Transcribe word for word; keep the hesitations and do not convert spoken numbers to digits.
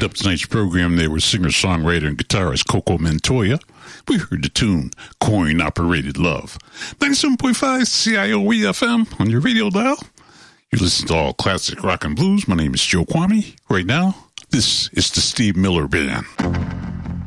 opened up tonight's program there was singer-songwriter and guitarist Coco Montoya. We heard the tune, Coin-Operated Love. ninety-seven point five C I O E F M on your radio dial. You listen to all classic rock and blues. My name is Joe Kwame. Right now, this is the Steve Miller Band.